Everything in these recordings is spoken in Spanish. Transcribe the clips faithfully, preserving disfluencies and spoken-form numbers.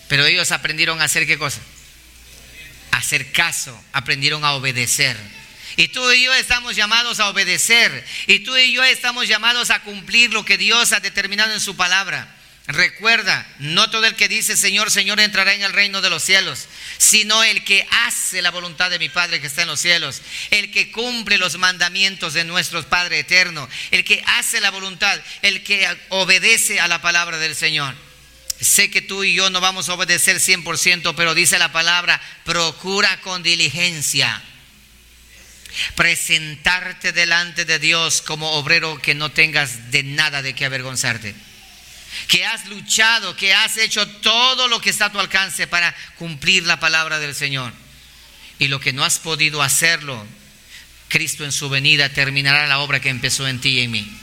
Pero ellos aprendieron a hacer ¿qué cosa? A hacer caso, aprendieron a obedecer. Y tú y yo estamos llamados a obedecer. Y tú y yo estamos llamados a cumplir lo que Dios ha determinado en su palabra. Recuerda, no todo el que dice Señor, Señor entrará en el reino de los cielos, sino el que hace la voluntad de mi Padre que está en los cielos, el que cumple los mandamientos de nuestro Padre eterno, el que hace la voluntad, el que obedece a la palabra del Señor. Sé que tú y yo no vamos a obedecer cien por ciento, pero dice la palabra, procura con diligencia presentarte delante de Dios como obrero que no tengas de nada de qué avergonzarte, que has luchado, que has hecho todo lo que está a tu alcance para cumplir la palabra del Señor. Y lo que no has podido hacerlo, Cristo en su venida terminará la obra que empezó en ti y en mí.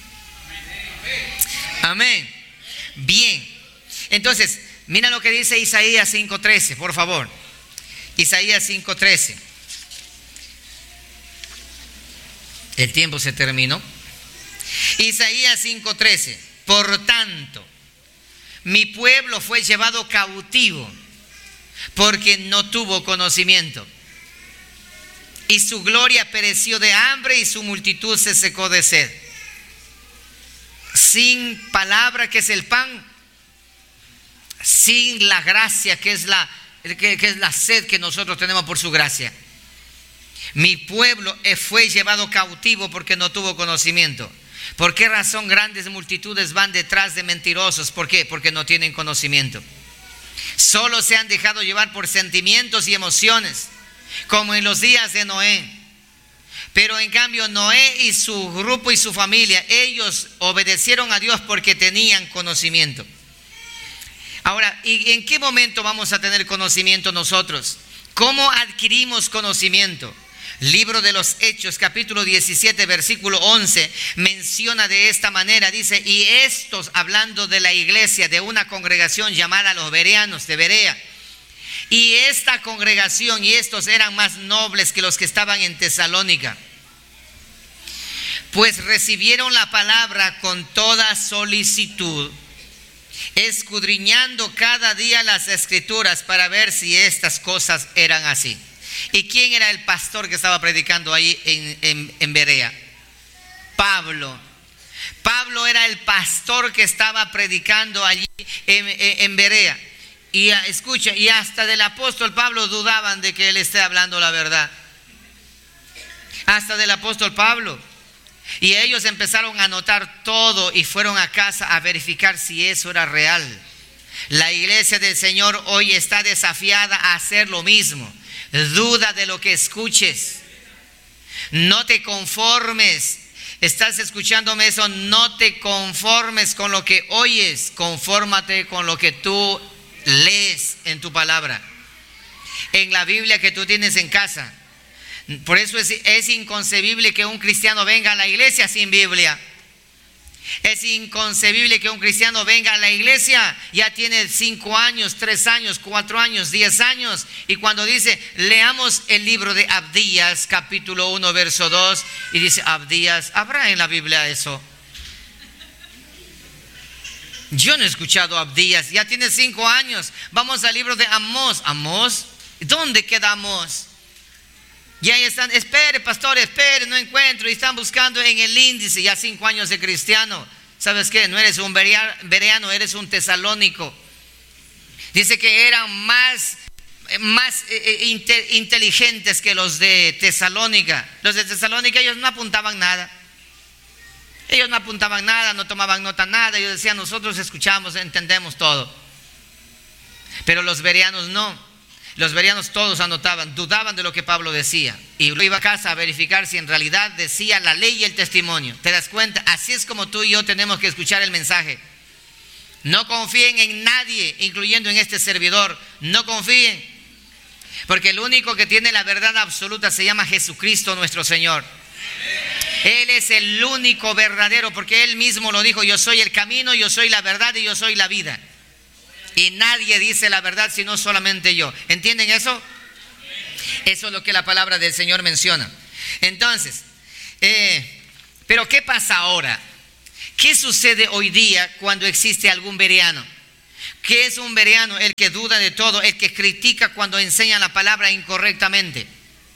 Amén. Bien, entonces mira lo que dice Isaías cinco trece, por favor. Isaías cinco trece. El tiempo se terminó. Isaías cinco trece. Por tanto, mi pueblo fue llevado cautivo porque no tuvo conocimiento, y su gloria pereció de hambre y su multitud se secó de sed. Sin palabra, que es el pan, sin la gracia, que es la, que, que es la sed que nosotros tenemos por su gracia. Mi pueblo fue llevado cautivo porque no tuvo conocimiento. ¿Por qué razón grandes multitudes van detrás de mentirosos? ¿Por qué? Porque no tienen conocimiento. Solo se han dejado llevar por sentimientos y emociones, como en los días de Noé. Pero en cambio Noé y su grupo y su familia, ellos obedecieron a Dios porque tenían conocimiento. Ahora, ¿y en qué momento vamos a tener conocimiento nosotros? ¿Cómo adquirimos conocimiento? Libro de los Hechos, capítulo diecisiete, versículo once, menciona de esta manera, dice: y estos, hablando de la iglesia, de una congregación llamada los bereanos de Berea, y esta congregación y estos eran más nobles que los que estaban en Tesalónica, pues recibieron la palabra con toda solicitud, escudriñando cada día las escrituras para ver si estas cosas eran así. ¿Y quién era el pastor que estaba predicando ahí en, en, en Berea? Pablo. Pablo era el pastor que estaba predicando allí en, en, en Berea. Y escucha, y hasta del apóstol Pablo dudaban de que él esté hablando la verdad. Hasta del apóstol Pablo. Y ellos empezaron a anotar todo y fueron a casa a verificar si eso era real. La iglesia del Señor hoy está desafiada a hacer lo mismo. Duda de lo que escuches. No te conformes. ¿Estás escuchándome eso? No te conformes con lo que oyes. Confórmate con lo que tú lees en tu palabra, en la Biblia que tú tienes en casa. Por eso es, es inconcebible que un cristiano venga a la iglesia sin Biblia. Es inconcebible que un cristiano venga a la iglesia, ya tiene cinco años, tres años, cuatro años, diez años, y cuando dice, leamos el libro de Abdías, capítulo uno, verso dos, y dice, Abdías, ¿habrá en la Biblia eso? Yo no he escuchado Abdías, ya tiene cinco años. Vamos al libro de Amós. Amós, ¿dónde queda Amós? Y ahí están, espere pastor, espere, no encuentro. Y están buscando en el índice, ya cinco años de cristiano. ¿Sabes qué? No eres un bereano, eres un tesalónico. Dice que eran más, más eh, inte, inteligentes que los de Tesalónica. Los de Tesalónica, ellos no apuntaban nada. Ellos no apuntaban nada, no tomaban nota nada. Ellos decían, nosotros escuchamos, entendemos todo. Pero los bereanos no. Los bereanos todos anotaban, dudaban de lo que Pablo decía. Y luego iba a casa a verificar si en realidad decía la ley y el testimonio. ¿Te das cuenta? Así es como tú y yo tenemos que escuchar el mensaje. No confíen en nadie, incluyendo en este servidor. No confíen. Porque el único que tiene la verdad absoluta se llama Jesucristo nuestro Señor. Él es el único verdadero, porque Él mismo lo dijo: yo soy el camino, yo soy la verdad y yo soy la vida. Y nadie dice la verdad sino solamente yo. ¿Entienden eso? Eso es lo que la palabra del Señor menciona. Entonces, eh, pero ¿qué pasa ahora? ¿Qué sucede hoy día cuando existe algún bereano? ¿Qué es un bereano? El que duda de todo, el que critica cuando enseña la palabra incorrectamente,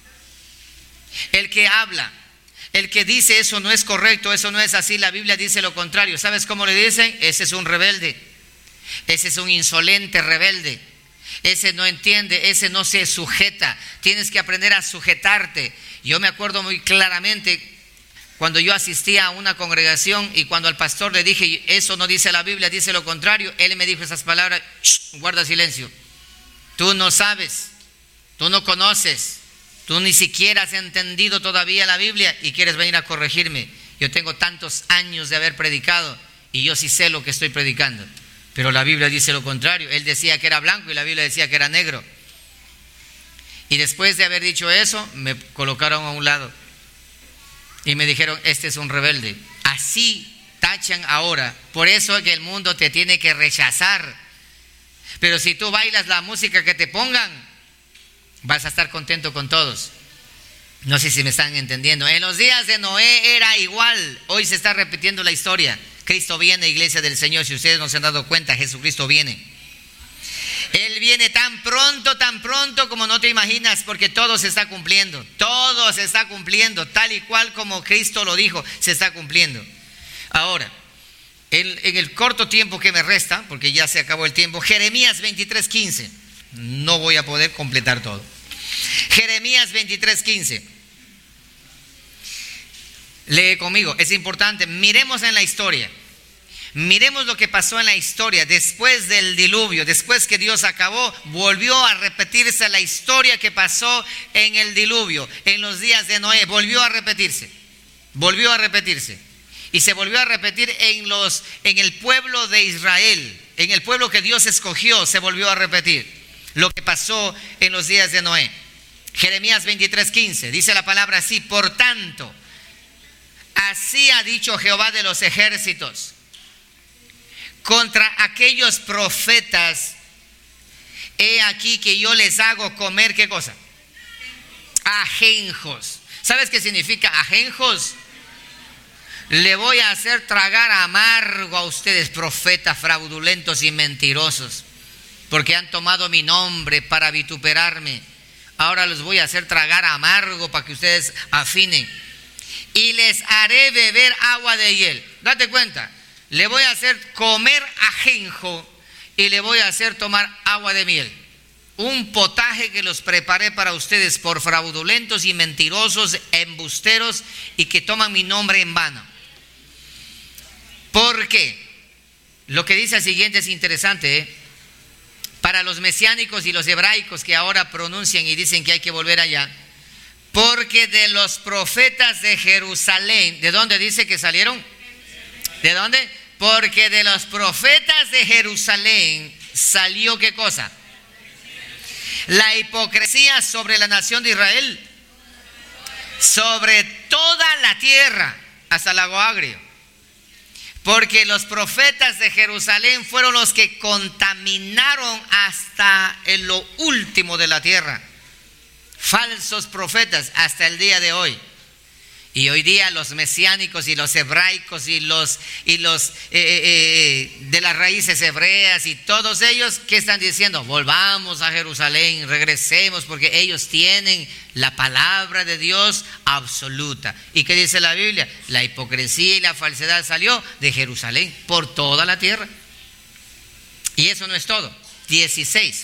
el que habla, el que dice eso no es correcto, eso no es así, la Biblia dice lo contrario. ¿Sabes cómo le dicen? Ese es un rebelde, ese es un insolente rebelde, ese no entiende, ese no se sujeta. Tienes que aprender a sujetarte. Yo me acuerdo muy claramente cuando yo asistía a una congregación y cuando al pastor le dije, eso no dice la Biblia, dice lo contrario, él me dijo esas palabras: guarda silencio, tú no sabes, tú no conoces, tú ni siquiera has entendido todavía la Biblia y quieres venir a corregirme. Yo tengo tantos años de haber predicado y yo sí sé lo que estoy predicando, pero la Biblia dice lo contrario. Él decía que era blanco y la Biblia decía que era negro. Y después de haber dicho eso, me colocaron a un lado y me dijeron: este es un rebelde. Así tachan ahora. Por eso es que el mundo te tiene que rechazar. Pero si tú bailas la música que te pongan, vas a estar contento con todos. No sé si me están entendiendo. En los días de Noé era igual. Hoy se está repitiendo la historia. Cristo viene, iglesia del Señor. Si ustedes no se han dado cuenta, Jesucristo viene. Él viene tan pronto, tan pronto como no te imaginas, porque todo se está cumpliendo. Todo se está cumpliendo, tal y cual como Cristo lo dijo, se está cumpliendo. Ahora, en, en el corto tiempo que me resta, porque ya se acabó el tiempo, Jeremías veintitrés quince. No voy a poder completar todo. Jeremías veintitrés quince. Lee conmigo, es importante. Miremos en la historia. Miremos lo que pasó en la historia. Después del diluvio, después que Dios acabó, volvió a repetirse la historia que pasó en el diluvio, en los días de Noé. Volvió a repetirse, volvió a repetirse. Y se volvió a repetir en, los, en el pueblo de Israel, en el pueblo que Dios escogió, se volvió a repetir lo que pasó en los días de Noé. Jeremías veintitrés quince, dice la palabra así: por tanto, así ha dicho Jehová de los ejércitos contra aquellos profetas: he aquí que yo les hago comer, ¿qué cosa? Ajenjos. ¿Sabes qué significa ajenjos? Le voy a hacer tragar amargo a ustedes, profetas fraudulentos y mentirosos, porque han tomado mi nombre para vituperarme. Ahora los voy a hacer tragar amargo para que ustedes afinen. Y les haré beber agua de hiel. Date cuenta, le voy a hacer comer ajenjo y le voy a hacer tomar agua de miel. Un potaje que los preparé para ustedes por fraudulentos y mentirosos, embusteros y que toman mi nombre en vano. ¿Por qué? Lo que dice el siguiente es interesante, ¿eh? Para los mesiánicos y los hebraicos que ahora pronuncian y dicen que hay que volver allá. Porque de los profetas de Jerusalén, ¿de dónde dice que salieron? ¿De dónde? Porque de los profetas de Jerusalén salió ¿qué cosa? La hipocresía sobre la nación de Israel, sobre toda la tierra, hasta el lago Agrio. Porque los profetas de Jerusalén fueron los que contaminaron hasta en lo último de la tierra. Falsos profetas hasta el día de hoy. Y hoy día los mesiánicos y los hebraicos y los, y los eh, eh, de las raíces hebreas y todos ellos, ¿qué están diciendo? Volvamos a Jerusalén, regresemos, porque ellos tienen la palabra de Dios absoluta. ¿Y qué dice la Biblia? La hipocresía y la falsedad salió de Jerusalén por toda la tierra. Y eso no es todo. dieciséis.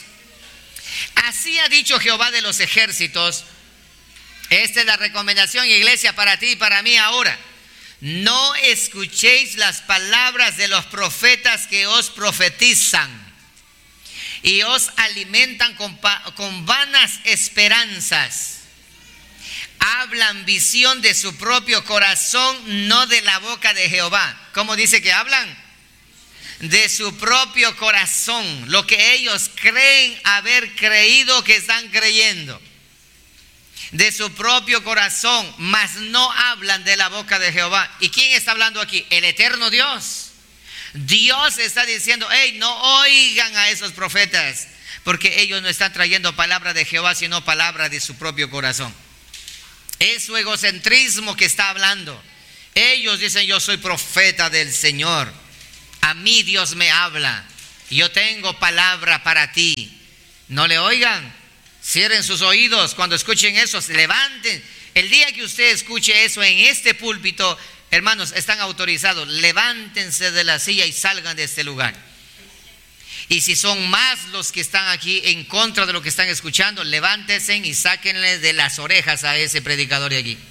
Así ha dicho Jehová de los ejércitos. Esta es la recomendación, iglesia, para ti y para mí ahora. No escuchéis las palabras de los profetas que os profetizan y os alimentan con, con vanas esperanzas. Hablan visión de su propio corazón, no de la boca de Jehová. ¿Cómo dice que hablan? De su propio corazón, lo que ellos creen haber creído que están creyendo. De su propio corazón, mas no hablan de la boca de Jehová. ¿Y quién está hablando aquí? El eterno Dios. Dios está diciendo: hey, no oigan a esos profetas, porque ellos no están trayendo palabra de Jehová, sino palabra de su propio corazón. Es su egocentrismo que está hablando. Ellos dicen: yo soy profeta del Señor, a mí Dios me habla. yo tengo palabra para ti. No le oigan, cierren sus oídos cuando escuchen eso, se levanten. El día que usted escuche eso en este púlpito, hermanos, están autorizados, levántense de la silla y salgan de este lugar. Y si son más los que están aquí en contra de lo que están escuchando, levántense y sáquenle de las orejas a ese predicador de aquí.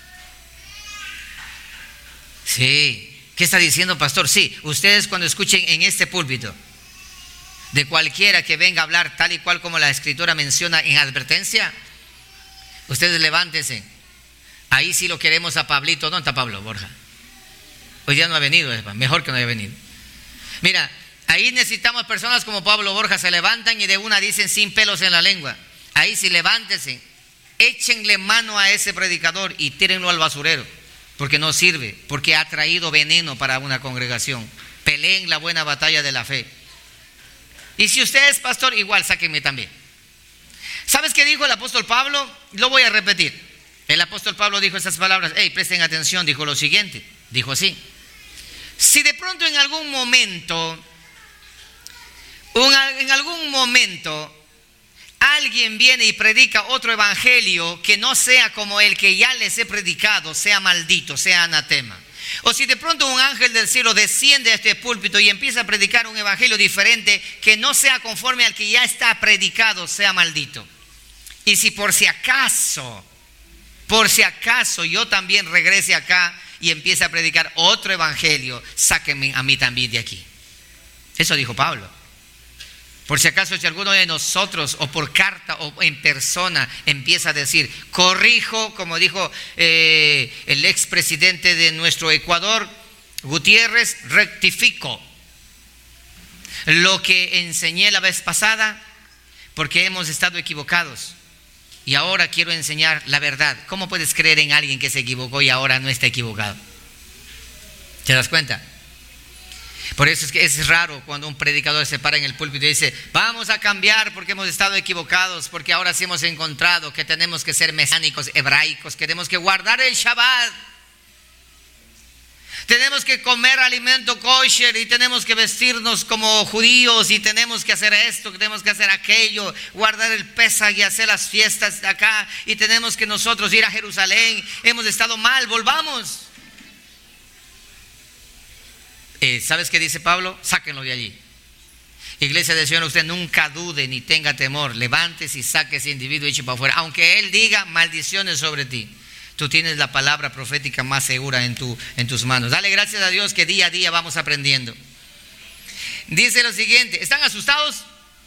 Sí, ¿qué está diciendo, pastor? Sí, ustedes cuando escuchen en este púlpito de cualquiera que venga a hablar tal y cual como la escritura menciona en advertencia, ustedes levántense. Ahí sí lo queremos a Pablito. ¿Dónde está Pablo Borja? Hoy día no ha venido, mejor que no haya venido. Mira, ahí necesitamos personas como Pablo Borja, se levantan y de una dicen sin pelos en la lengua. Ahí sí levántense, échenle mano a ese predicador y tírenlo al basurero, porque no sirve, porque ha traído veneno para una congregación. Peleen la buena batalla de la fe. Y si usted es pastor, igual sáquenme también. ¿Sabes qué dijo el apóstol Pablo? Lo voy a repetir. El apóstol Pablo dijo esas palabras. Hey, presten atención, dijo lo siguiente. Dijo así: si de pronto en algún momento, un, en algún momento, alguien viene y predica otro evangelio que no sea como el que ya les he predicado, sea maldito, sea anatema. O si de pronto un ángel del cielo desciende a este púlpito y empieza a predicar un evangelio diferente que no sea conforme al que ya está predicado, sea maldito. Y si por si acaso, por si acaso yo también regrese acá y empiece a predicar otro evangelio, sáquenme a mí también de aquí. Eso dijo Pablo. Por si acaso, si alguno de nosotros o por carta o en persona empieza a decir, corrijo, como dijo eh, el expresidente de nuestro Ecuador, Gutiérrez, rectifico lo que enseñé la vez pasada, porque hemos estado equivocados y ahora quiero enseñar la verdad. ¿Cómo puedes creer en alguien que se equivocó y ahora no está equivocado? ¿Te das cuenta? Por eso es que es raro cuando un predicador se para en el púlpito y dice, vamos a cambiar porque hemos estado equivocados, porque ahora sí hemos encontrado que tenemos que ser mesiánicos, hebraicos, que tenemos que guardar el Shabbat, tenemos que comer alimento kosher y tenemos que vestirnos como judíos y tenemos que hacer esto, tenemos que hacer aquello, guardar el Pesaj y hacer las fiestas de acá y tenemos que nosotros ir a Jerusalén, hemos estado mal, volvamos. Eh, ¿Sabes qué dice Pablo? Sáquenlo de allí. Iglesia del Señor, usted nunca dude ni tenga temor. Levántese y saque ese individuo y eche para afuera. Aunque él diga maldiciones sobre ti, tú tienes la palabra profética más segura en, tu, en tus manos. Dale gracias a Dios que día a día vamos aprendiendo. Dice lo siguiente, ¿están asustados?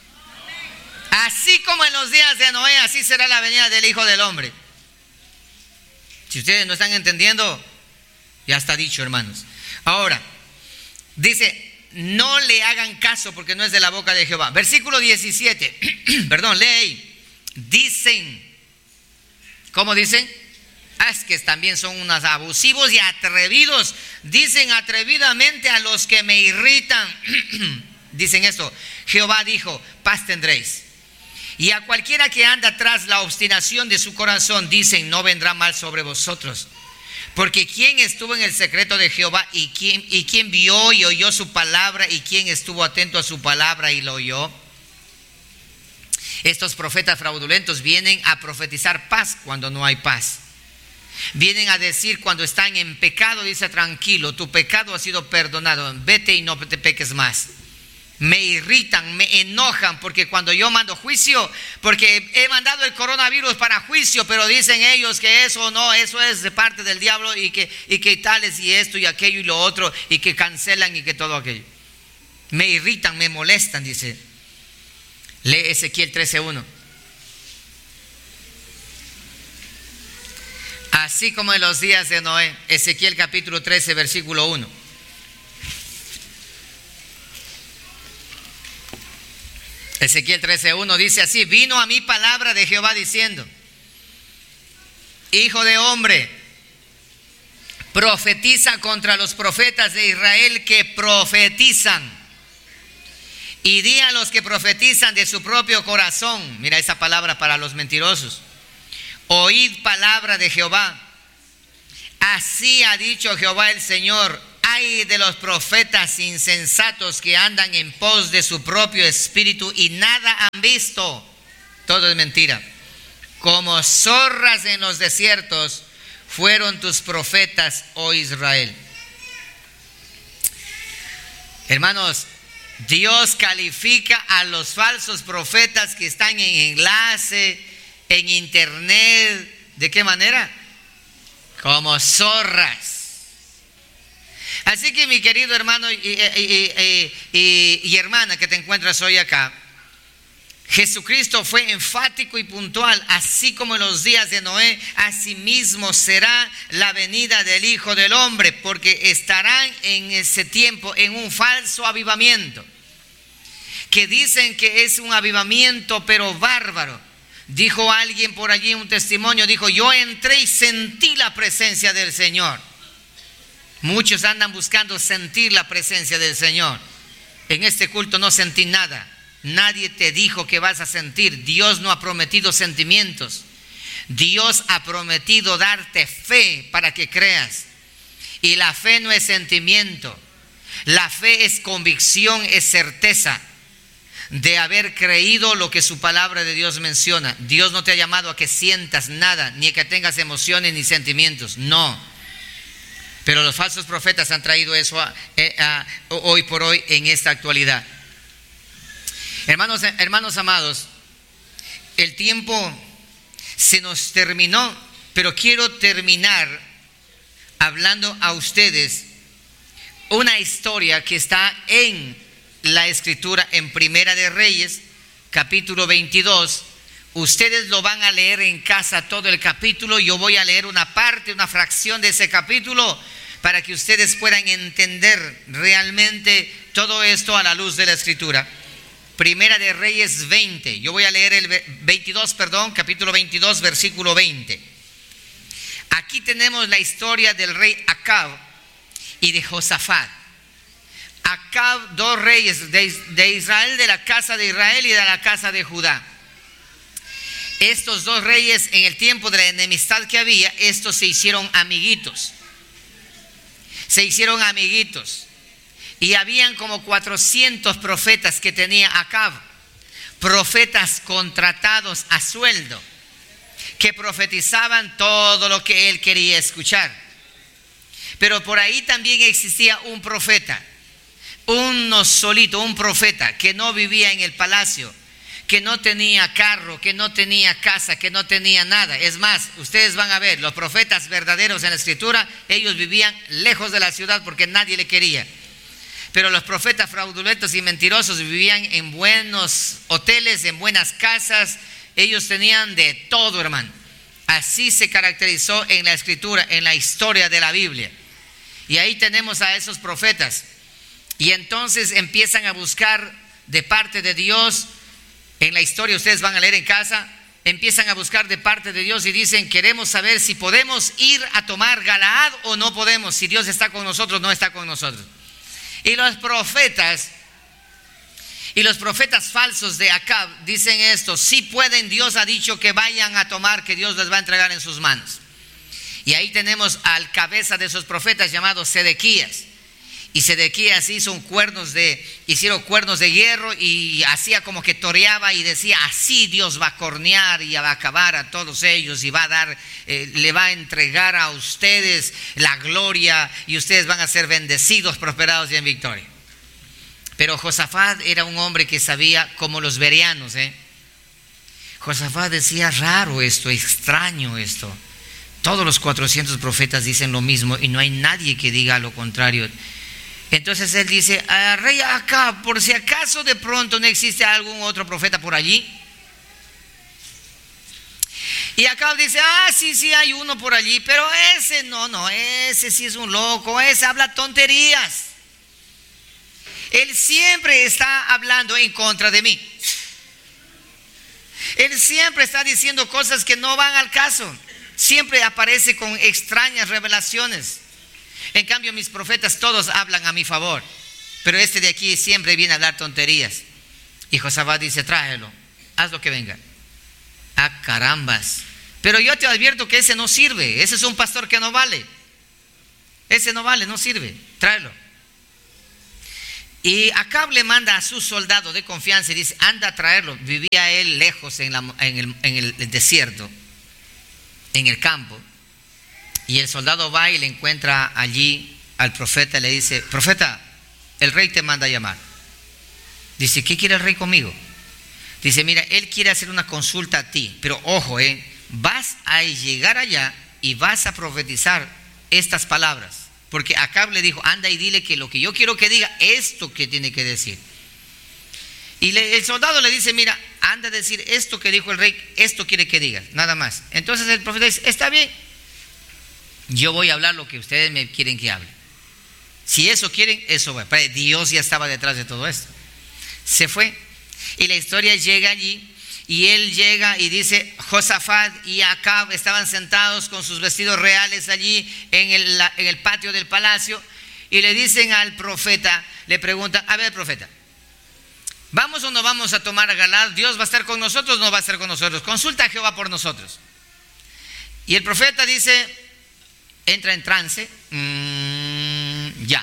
Así como en los días de Noé, así será la venida del Hijo del Hombre. Si ustedes no están entendiendo, ya está dicho, hermanos. Ahora, dice, no le hagan caso porque no es de la boca de Jehová. Versículo diecisiete, perdón, lee. Dicen, ¿cómo dicen? Ah, es que también son unos abusivos y atrevidos. Dicen atrevidamente a los que me irritan. Dicen esto, Jehová dijo, paz tendréis. Y a cualquiera que anda tras la obstinación de su corazón, dicen, no vendrá mal sobre vosotros. Porque ¿quién estuvo en el secreto de Jehová y quién, y quién vio y oyó su palabra y quién estuvo atento a su palabra y lo oyó? Estos profetas fraudulentos vienen a profetizar paz cuando no hay paz. Vienen a decir cuando están en pecado, dice tranquilo, tu pecado ha sido perdonado, vete y no te peques más. Me irritan, me enojan porque cuando yo mando juicio, porque he mandado el coronavirus para juicio, pero dicen ellos que eso no, eso es de parte del diablo y que, y que tales y esto y aquello y lo otro y que cancelan y que todo aquello. Me irritan, me molestan, dice. Lee Ezequiel trece uno. Así como en los días de Noé, Ezequiel capítulo trece, versículo uno. Ezequiel trece uno dice así, vino a mí palabra de Jehová diciendo, hijo de hombre, profetiza contra los profetas de Israel que profetizan, y di a los que profetizan de su propio corazón, mira esa palabra para los mentirosos, oíd palabra de Jehová, así ha dicho Jehová el Señor, Ay de los profetas insensatos que andan en pos de su propio espíritu y nada han visto. Todo es mentira. Como zorras en los desiertos fueron tus profetas, oh Israel. Hermanos, Dios califica a los falsos profetas que están en enlace, en internet. ¿De qué manera? Como zorras. Así que mi querido hermano y, y, y, y, y hermana que te encuentras hoy acá, Jesucristo fue enfático y puntual, así como en los días de Noé, asimismo será la venida del Hijo del Hombre, porque estarán en ese tiempo en un falso avivamiento, que dicen que es un avivamiento pero bárbaro. Dijo alguien por allí, un testimonio, dijo: yo entré y sentí la presencia del Señor. Muchos andan buscando sentir la presencia del Señor. En este culto no sentí nada. Nadie te dijo que vas a sentir. Dios no ha prometido sentimientos. Dios ha prometido darte fe para que creas. Y la fe no es sentimiento. La fe es convicción, es certeza de haber creído lo que su palabra de Dios menciona. Dios no te ha llamado a que sientas nada, ni a que tengas emociones ni sentimientos. No. Pero los falsos profetas han traído eso a, a, a, hoy por hoy en esta actualidad. Hermanos, hermanos amados, el tiempo se nos terminó, pero quiero terminar hablando a ustedes una historia que está en la Escritura, en Primera de Reyes, capítulo veintidós. Ustedes lo van a leer en casa todo el capítulo. Yo voy a leer una parte, una fracción de ese capítulo, para que ustedes puedan entender realmente todo esto a la luz de la Escritura. Primera de Reyes veinte. Yo voy a leer el veintidós, perdón, capítulo veintidós, versículo veinte. Aquí tenemos la historia del rey Acab y de Josafat. Acab, dos reyes de, de Israel, de la casa de Israel y de la casa de Judá. Estos dos reyes, en el tiempo de la enemistad que había, estos se hicieron amiguitos. Se hicieron amiguitos. Y habían como cuatrocientos profetas que tenía Acab. Profetas contratados a sueldo, que profetizaban todo lo que él quería escuchar. Pero por ahí también existía un profeta, uno solito, un profeta que no vivía en el palacio, que no tenía carro, que no tenía casa, que no tenía nada. Es más, ustedes van a ver, los profetas verdaderos en la Escritura, ellos vivían lejos de la ciudad porque nadie le quería. Pero los profetas fraudulentos y mentirosos vivían en buenos hoteles, en buenas casas. Ellos tenían de todo, hermano. Así se caracterizó en la Escritura, en la historia de la Biblia. Y ahí tenemos a esos profetas. Y entonces empiezan a buscar de parte de Dios. En la historia ustedes van a leer en casa, empiezan a buscar de parte de Dios y dicen: queremos saber si podemos ir a tomar Galaad o no podemos, si Dios está con nosotros, no está con nosotros. Y los profetas, y los profetas falsos de Acab dicen esto: sí pueden, Dios ha dicho que vayan a tomar, que Dios les va a entregar en sus manos. Y ahí tenemos al cabeza de esos profetas llamado Sedequías. Y Sedequías hizo un cuernos de, hicieron cuernos de hierro y hacía como que toreaba y decía: así Dios va a cornear y va a acabar a todos ellos y va a dar, eh, le va a entregar a ustedes la gloria y ustedes van a ser bendecidos, prosperados y en victoria. Pero Josafat era un hombre que sabía, como los bereanos, ¿eh? Josafat decía: raro esto, extraño esto. Todos los cuatrocientos profetas dicen lo mismo y no hay nadie que diga lo contrario. Entonces él dice: ah, rey Acab, por si acaso de pronto no existe algún otro profeta por allí. Y Acab dice: ah, sí, sí hay uno por allí, pero ese no, no, ese sí es un loco, ese habla tonterías. Él siempre está hablando en contra de mí. Él siempre está diciendo cosas que no van al caso. Siempre aparece con extrañas revelaciones. En cambio, mis profetas todos hablan a mi favor, pero este de aquí siempre viene a hablar tonterías. Y Josafat dice: tráelo, haz lo que venga. Ah, carambas. Pero yo te advierto que ese no sirve. Ese es un pastor que no vale. Ese no vale, no sirve. tráelo. Y Acab le manda a su soldado de confianza y dice, anda a traerlo. Vivía él lejos en, la, en, el, en el desierto, en el campo. Y el soldado va y le encuentra allí al profeta y le dice, profeta, el rey te manda a llamar. Dice, ¿qué quiere el rey conmigo? Dice, mira, él quiere hacer una consulta a ti, pero ojo, eh, vas a llegar allá y vas a profetizar estas palabras. Porque Acab le dijo, anda y dile que lo que yo quiero que diga, esto que tiene que decir. Y le, el soldado le dice, mira, anda a decir esto que dijo el rey, esto quiere que digas, nada más. Entonces el profeta dice, está bien, yo voy a hablar lo que ustedes me quieren que hable. Si eso quieren, eso va. Dios ya estaba detrás de todo esto. Se fue y la historia llega allí. Y él llega y dice, Josafat y Acab estaban sentados con sus vestidos reales allí en el, la, en el patio del palacio. Y le dicen al profeta, le preguntan, a ver profeta, ¿vamos o no vamos a tomar a Galaad? ¿Dios va a estar con nosotros o no va a estar con nosotros? Consulta a Jehová por nosotros. Y el profeta dice, entra en trance, mmm, ya.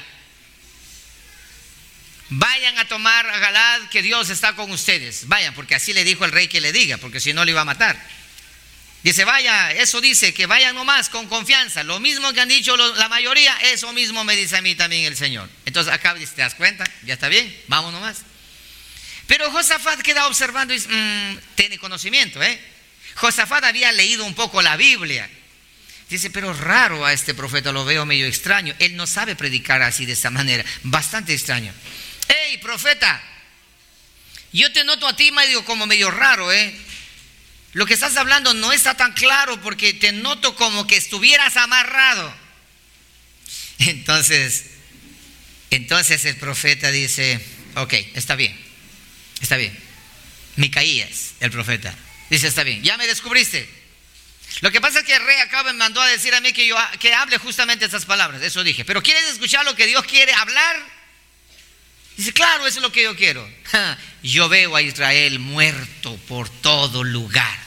Vayan a tomar a Galaad, que Dios está con ustedes. Vayan, porque así le dijo el rey que le diga, porque si no le iba a matar. Dice, vaya, eso dice, que vayan nomás con confianza. Lo mismo que han dicho la mayoría, eso mismo me dice a mí también el Señor. Entonces acá dice, ¿te das cuenta? Ya está bien, vamos nomás. Pero Josafat queda observando y dice, mmm, tiene conocimiento, ¿eh? Josafat había leído un poco la Biblia. Dice, pero raro a este profeta, lo veo medio extraño. Él no sabe predicar así de esta manera, bastante extraño. Hey, profeta, yo te noto a ti medio como medio raro, ¿eh? Lo que estás hablando no está tan claro porque te noto como que estuvieras amarrado. Entonces, entonces el profeta dice, ok, está bien, está bien. Micaías, el profeta, dice, está bien, ya me descubriste. Lo que pasa es que el rey Acab me mandó a decir a mí que yo que hable justamente estas palabras, eso dije. Pero ¿quieres escuchar lo que Dios quiere hablar? Dice, claro, eso es lo que yo quiero. Yo veo a Israel muerto por todo lugar.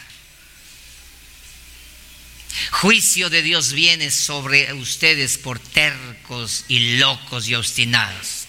Juicio de Dios viene sobre ustedes por tercos y locos y obstinados.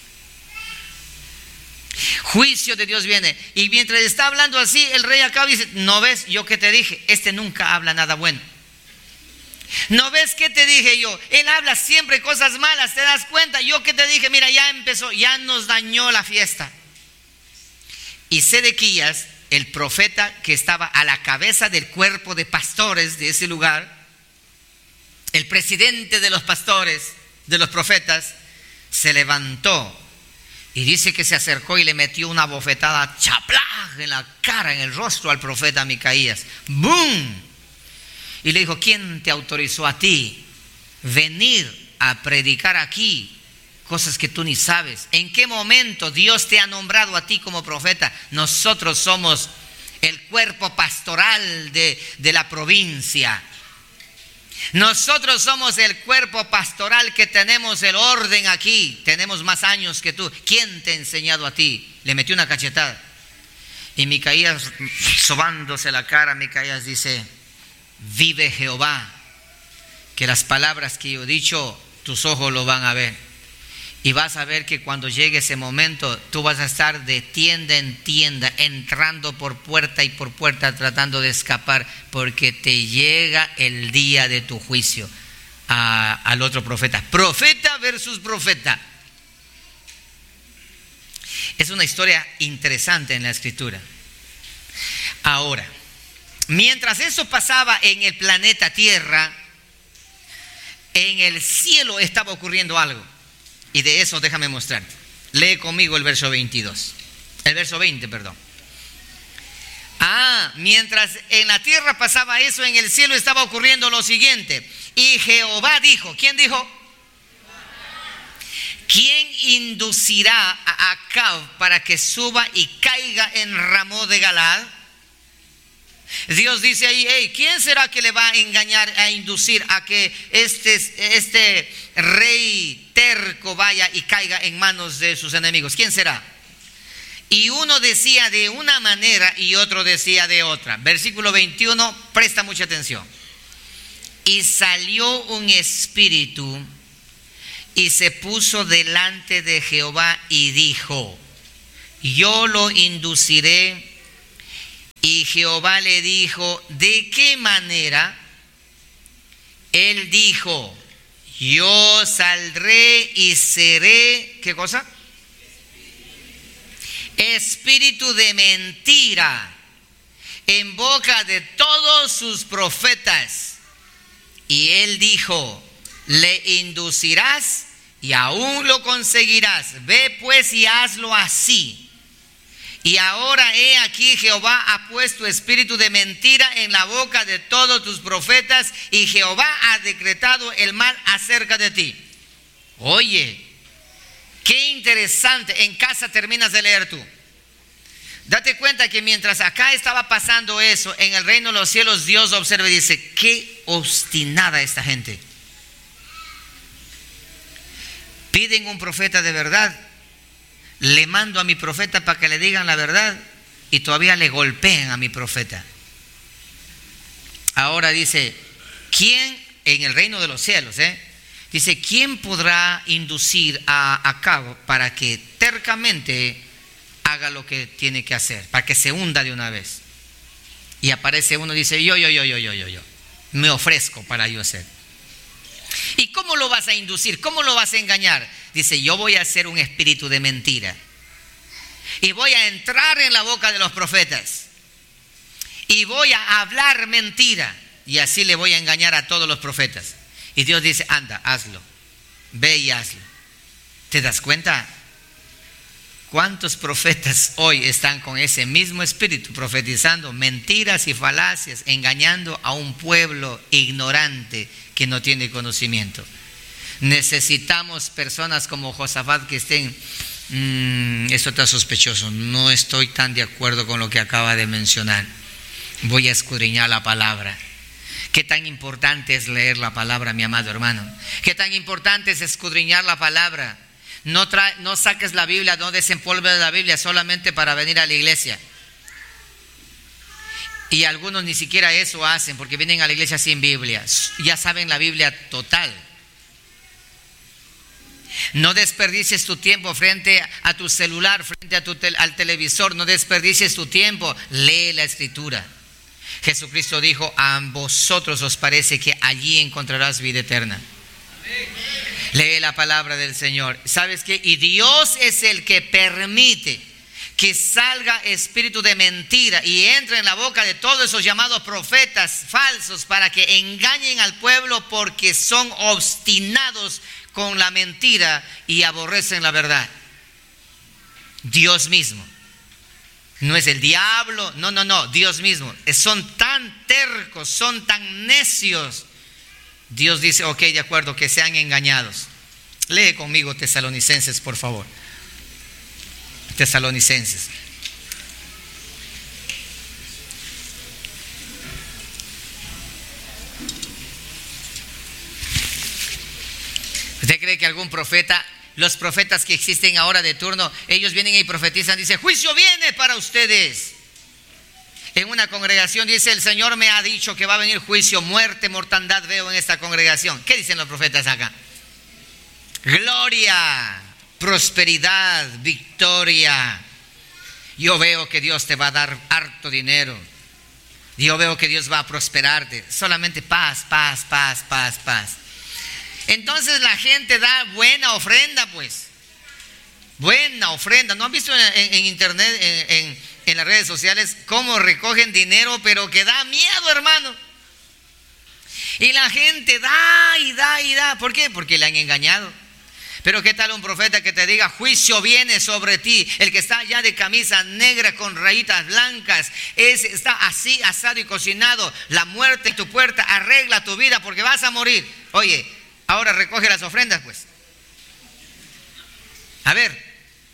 Juicio de Dios viene. Y mientras está hablando así, el rey Acab dice, ¿no ves yo que te dije? Este nunca habla nada bueno. ¿No ves qué te dije yo? Él habla siempre cosas malas, ¿te das cuenta? Yo que te dije, mira, ya empezó, ya nos dañó la fiesta. Y Sedequías, el profeta que estaba a la cabeza del cuerpo de pastores de ese lugar, el presidente de los pastores, de los profetas, se levantó y dice que se acercó y le metió una bofetada chaplaj en la cara, en el rostro al profeta Micaías. ¡Bum! Y le dijo, ¿quién te autorizó a ti venir a predicar aquí cosas que tú ni sabes? ¿En qué momento Dios te ha nombrado a ti como profeta? Nosotros somos el cuerpo pastoral de, de la provincia. Nosotros somos el cuerpo pastoral que tenemos el orden aquí. Tenemos más años que tú. ¿Quién te ha enseñado a ti? Le metió una cachetada. Y Micaías, sobándose la cara, Micaías dice, vive Jehová, que las palabras que yo he dicho, tus ojos lo van a ver. Y vas a ver que cuando llegue ese momento, tú vas a estar de tienda en tienda, entrando por puerta y por puerta, tratando de escapar, porque te llega el día de tu juicio. A, al otro profeta, profeta versus profeta. Es una historia interesante en la Escritura. Ahora, mientras eso pasaba en el planeta Tierra, en el cielo estaba ocurriendo algo. Y de eso déjame mostrar. Lee conmigo el verso veintidós. El verso veinte, perdón. Ah, mientras en la tierra pasaba eso, en el cielo estaba ocurriendo lo siguiente. Y Jehová dijo, ¿quién dijo? ¿Quién inducirá a Acab para que suba y caiga en Ramot de Galaad? Dios dice ahí, hey, ¿quién será que le va a engañar, a inducir a que este, este rey terco vaya y caiga en manos de sus enemigos? ¿Quién será? Y uno decía de una manera y otro decía de otra. Versículo veintiuno, presta mucha atención. Y salió un espíritu y se puso delante de Jehová y dijo: yo lo induciré. Y Jehová le dijo: ¿de qué manera? Él dijo: yo saldré y seré, ¿qué cosa? Espíritu de mentira en boca de todos sus profetas. Y él dijo: le inducirás y aún lo conseguirás. Ve pues y hazlo así. Y ahora he aquí, Jehová ha puesto espíritu de mentira en la boca de todos tus profetas, y Jehová ha decretado el mal acerca de ti. Oye, qué interesante. En casa terminas de leer tú. Date cuenta que mientras acá estaba pasando eso, en el reino de los cielos Dios observa y dice: qué obstinada esta gente. Piden un profeta de verdad. Le mando a mi profeta para que le digan la verdad y todavía le golpean a mi profeta. Ahora dice: ¿quién en el reino de los cielos? Eh? Dice: ¿quién podrá inducir a Acab para que tercamente haga lo que tiene que hacer, para que se hunda de una vez? Y aparece uno y dice: yo, yo, yo, yo, yo, yo, yo, me ofrezco para yo hacer. ¿Y cómo lo vas a inducir? ¿Cómo lo vas a engañar? Dice: yo voy a hacer un espíritu de mentira y voy a entrar en la boca de los profetas y voy a hablar mentira, y así le voy a engañar a todos los profetas. Y Dios dice: anda, hazlo, ve y hazlo. ¿Te das cuenta? ¿Cuántos profetas hoy están con ese mismo espíritu, profetizando mentiras y falacias, engañando a un pueblo ignorante que no tiene conocimiento? Necesitamos personas como Josafat que estén, mmm, esto está sospechoso, no estoy tan de acuerdo con lo que acaba de mencionar, voy a escudriñar la palabra. Qué tan importante es leer la palabra, mi amado hermano. Qué tan importante es escudriñar la palabra. No, trae, no saques la Biblia, no desempolves la Biblia solamente para venir a la iglesia. Y algunos ni siquiera eso hacen, porque vienen a la iglesia sin Biblia. Ya saben la Biblia total. No desperdicies tu tiempo frente a tu celular, frente a tu tel- al televisor. No desperdicies tu tiempo. Lee la Escritura. Jesucristo dijo: a vosotros os parece que allí encontrarás vida eterna. Lee la palabra del Señor. ¿Sabes qué? Y Dios es el que permite que salga espíritu de mentira y entre en la boca de todos esos llamados profetas falsos para que engañen al pueblo, porque son obstinados con la mentira y aborrecen la verdad. Dios mismo. No es el diablo, no, no, no, Dios mismo. Son tan tercos, son tan necios. Dios dice: ok, de acuerdo, que sean engañados. Lee conmigo Tesalonicenses, por favor. Tesalonicenses. ¿Usted cree que algún profeta, los profetas que existen ahora de turno, ellos vienen y profetizan, dice: juicio viene para ustedes? En una congregación dice: el Señor me ha dicho que va a venir juicio, muerte, mortandad veo en esta congregación. ¿Qué dicen los profetas acá? Gloria, prosperidad, victoria. Yo veo que Dios te va a dar harto dinero. Yo veo que Dios va a prosperarte. Solamente paz, paz, paz, paz, paz. Entonces la gente da buena ofrenda, pues. Buena ofrenda. ¿No han visto en, en, en internet, en, en, en las redes sociales, cómo recogen dinero, pero que da miedo, hermano? Y la gente da y da y da. ¿Por qué? Porque le han engañado. Pero ¿qué tal un profeta que te diga: juicio viene sobre ti? El que está ya de camisa negra con rayitas blancas, ese está así asado y cocinado. La muerte en tu puerta, arregla tu vida porque vas a morir. Oye, ahora recoge las ofrendas, pues. A ver,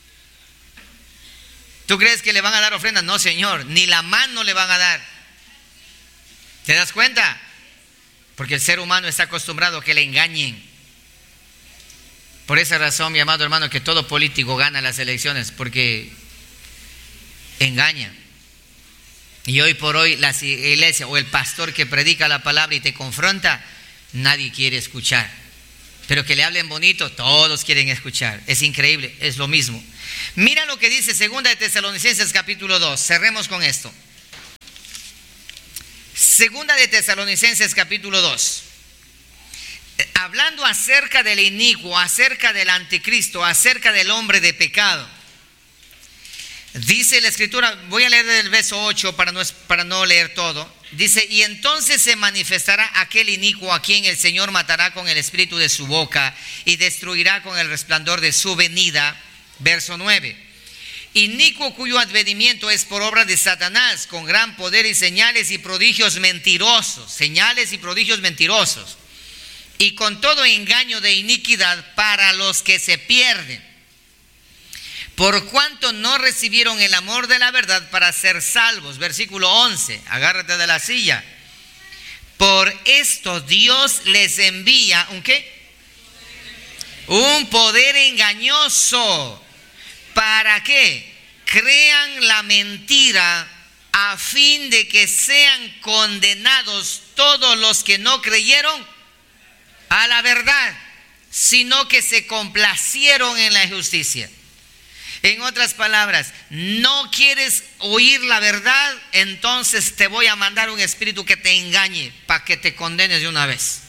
¿tú crees que le van a dar ofrendas? No, Señor, ni la mano le van a dar. ¿Te das cuenta? Porque el ser humano está acostumbrado a que le engañen. Por esa razón, mi amado hermano, que todo político gana las elecciones, porque engaña. Y hoy por hoy la iglesia o el pastor que predica la palabra y te confronta, nadie quiere escuchar. Pero que le hablen bonito, todos quieren escuchar. Es increíble, es lo mismo. Mira lo que dice Segunda de Tesalonicenses capítulo dos. Cerremos con esto. Segunda de Tesalonicenses capítulo dos. Hablando acerca del inicuo, acerca del anticristo, acerca del hombre de pecado. Dice la escritura, voy a leer del verso ocho para no, para no leer todo. Dice, y entonces se manifestará aquel inicuo a quien el Señor matará con el espíritu de su boca y destruirá con el resplandor de su venida. Verso nueve. Inicuo cuyo advenimiento es por obra de Satanás, con gran poder y señales y prodigios mentirosos, señales y prodigios mentirosos, y con todo engaño de iniquidad para los que se pierden, por cuanto no recibieron el amor de la verdad para ser salvos. Versículo once, agárrate de la silla. Por esto Dios les envía, ¿un qué? Un poder engañoso. ¿Para qué? Crean la mentira a fin de que sean condenados todos los que no creyeron a la verdad, sino que se complacieron en la injusticia. En otras palabras, no quieres oír la verdad, entonces te voy a mandar un espíritu que te engañe para que te condenes de una vez.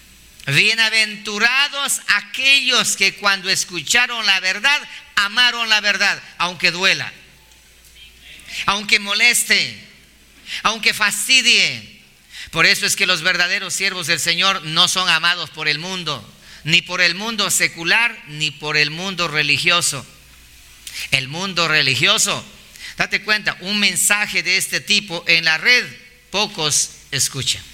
Bienaventurados aquellos que cuando escucharon la verdad, amaron la verdad, aunque duela, aunque moleste, aunque fastidie. Por eso es que los verdaderos siervos del Señor no son amados por el mundo, ni por el mundo secular, ni por el mundo religioso. El mundo religioso, date cuenta, un mensaje de este tipo en la red, pocos escuchan.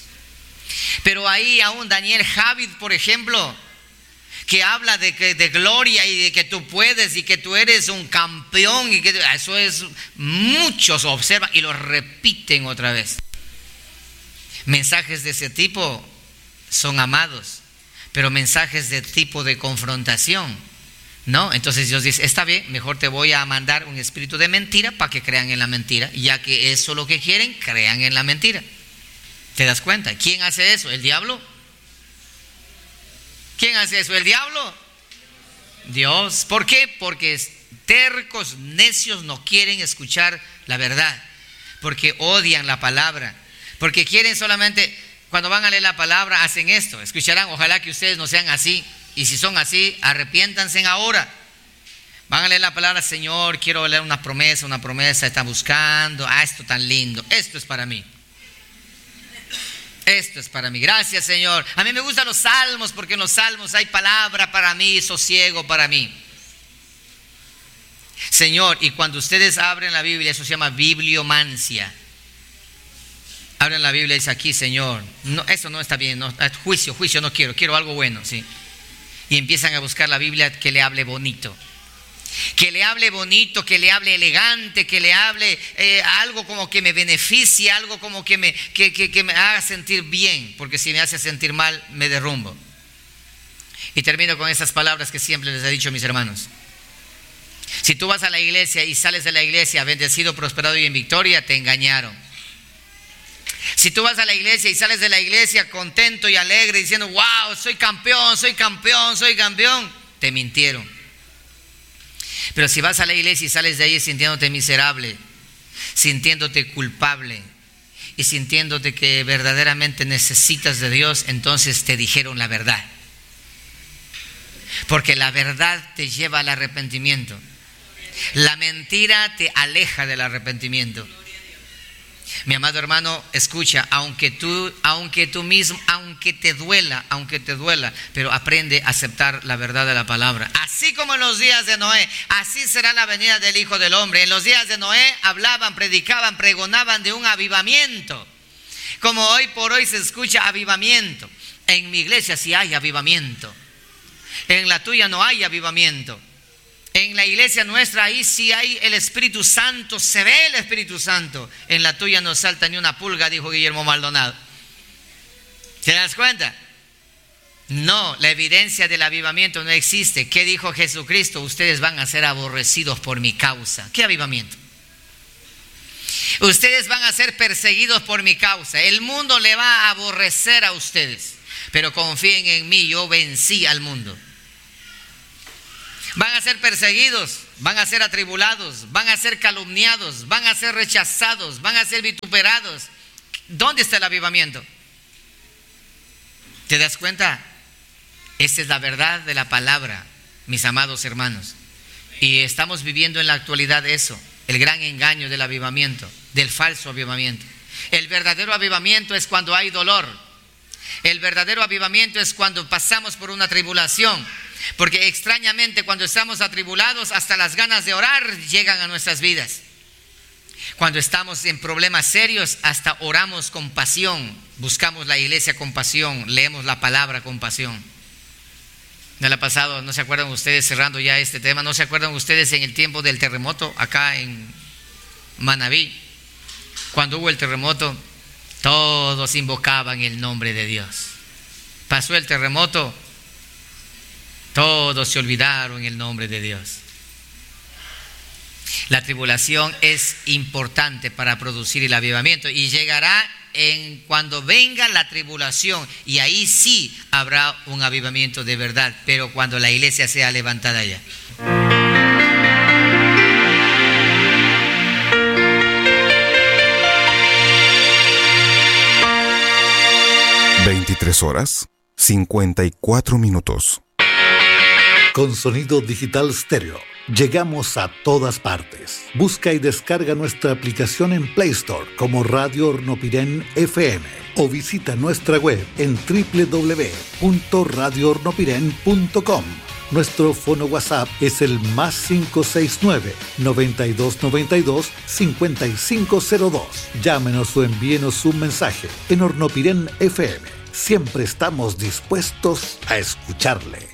Pero ahí aún Daniel Javid, por ejemplo, que habla de, que, de gloria y de que tú puedes y que tú eres un campeón, y que eso es, muchos observan y lo repiten otra vez. Mensajes de ese tipo son amados, pero mensajes de tipo de confrontación, ¿no? Entonces Dios dice, está bien, mejor te voy a mandar un espíritu de mentira para que crean en la mentira, ya que eso es lo que quieren, crean en la mentira. ¿Te das cuenta? ¿Quién hace eso? ¿El diablo? ¿Quién hace eso? ¿El diablo? Dios. ¿Por qué? Porque tercos, necios no quieren escuchar la verdad, porque odian la palabra, porque quieren solamente, cuando van a leer la palabra, hacen esto. Escucharán, ojalá que ustedes no sean así. Y si son así, arrepiéntanse ahora. Van a leer la palabra, Señor, quiero leer una promesa, una promesa, está buscando. Ah, esto tan lindo, esto es para mí. Esto es para mí, gracias Señor. A mí me gustan los salmos porque en los salmos hay palabra para mí, sosiego para mí. Señor, y cuando ustedes abren la Biblia, eso se llama bibliomancia. Abren la Biblia y dice aquí, Señor, no, eso no está bien, no, juicio, juicio no quiero, quiero algo bueno, ¿sí? Y empiezan a buscar la Biblia que le hable bonito. Que le hable bonito, que le hable elegante, que le hable eh, algo como que me beneficie, algo como que me, que, que, que me haga sentir bien, porque si me hace sentir mal, me derrumbo. Y termino con esas palabras que siempre les he dicho a mis hermanos. Si tú vas a la iglesia y sales de la iglesia bendecido, prosperado y en victoria, te engañaron. Si tú vas a la iglesia y sales de la iglesia contento y alegre diciendo, wow, soy campeón, soy campeón, soy campeón, te mintieron. Pero si vas a la iglesia y sales de ahí sintiéndote miserable, sintiéndote culpable y sintiéndote que verdaderamente necesitas de Dios, entonces te dijeron la verdad. Porque la verdad te lleva al arrepentimiento. La mentira te aleja del arrepentimiento. Mi amado hermano, escucha, aunque tú, aunque tú mismo, aunque te duela, aunque te duela, pero aprende a aceptar la verdad de la palabra. Así como en los días de Noé, así será la venida del Hijo del Hombre. En los días de Noé hablaban, predicaban, pregonaban de un avivamiento. Como hoy por hoy se escucha avivamiento. En mi iglesia sí hay avivamiento. En la tuya no hay avivamiento. En la iglesia nuestra ahí sí hay el Espíritu Santo, se ve el Espíritu Santo. En la tuya no salta ni una pulga, dijo Guillermo Maldonado. ¿Te das cuenta? No, la evidencia del avivamiento no existe. ¿Qué dijo Jesucristo? Ustedes van a ser aborrecidos por mi causa. ¿Qué avivamiento? Ustedes van a ser perseguidos por mi causa. El mundo le va a aborrecer a ustedes. pero confíen en mí, yo vencí al mundo. Van a ser perseguidos, van a ser atribulados, van a ser calumniados, van a ser rechazados, van a ser vituperados. ¿Dónde está el avivamiento? ¿Te das cuenta? Esa es la verdad de la palabra, mis amados hermanos. Y estamos viviendo en la actualidad eso, el gran engaño del avivamiento, del falso avivamiento. El verdadero avivamiento es cuando hay dolor. El verdadero avivamiento es cuando pasamos por una tribulación. Porque extrañamente cuando estamos atribulados, hasta las ganas de orar llegan a nuestras vidas. Cuando estamos en problemas serios, hasta oramos con pasión. Buscamos la iglesia con pasión, leemos la palabra con pasión. ¿No le ha pasado? ¿No se acuerdan ustedes, cerrando ya este tema? ¿No se acuerdan ustedes en el tiempo del terremoto acá en Manabí? Cuando hubo el terremoto, todos invocaban el nombre de Dios. Pasó el terremoto, todos se olvidaron el nombre de Dios. La tribulación es importante para producir el avivamiento y llegará en cuando venga la tribulación, y ahí sí habrá un avivamiento de verdad, pero cuando la iglesia sea levantada ya. veintitrés horas, cincuenta y cuatro minutos. Con sonido digital estéreo, llegamos a todas partes. Busca y descarga nuestra aplicación en Play Store como Radio Hornopiren F M o visita nuestra web en doble u doble u doble u punto radio hornopiren punto com. Nuestro fono WhatsApp es el más cinco seis nueve, noventa y dos noventa y dos, cincuenta y cinco cero dos. Llámenos o envíenos un mensaje. En Hornopiren F M siempre estamos dispuestos a escucharle.